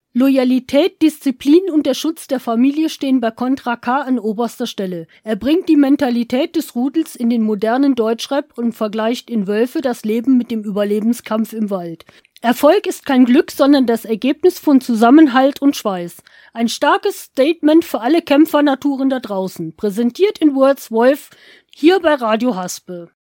Loyalität, Disziplin und der Schutz der Familie stehen bei Contra K an oberster Stelle. Er bringt die Mentalität des Rudels in den modernen Deutschrap und vergleicht in Wölfe das Leben mit dem Überlebenskampf im Wald. Erfolg ist kein Glück, sondern das Ergebnis von Zusammenhalt und Schweiß. Ein starkes Statement für alle Kämpfernaturen da draußen. Präsentiert in Words Wolf hier bei Radio Haspe.